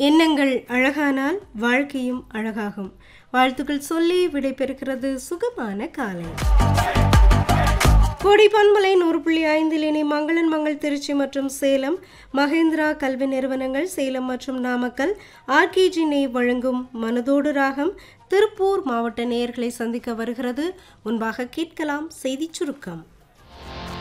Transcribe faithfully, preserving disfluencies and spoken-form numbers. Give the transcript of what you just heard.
எண்ணங்கள் அழகானால் வாழ்க்கையும் அழகாகும். வாழ்த்துக்கள் சொல்லி விடைபெறுகிறது சுகமான காலை. கோடி பண்பலை நூறு புள்ளி ஐந்தில் இனி மங்களன் மங்கள் திருச்சி மற்றும் சேலம், மகேந்திரா கல்வி நிறுவனங்கள் சேலம் மற்றும் நாமக்கல், ஆர்கேஜி நெய் வழங்கும் மனதோடு ராகம் திருப்பூர் மாவட்ட நேயர்களை சந்திக்க வருகிறது. முன்பாக கேட்கலாம் செய்தி சுருக்கம்.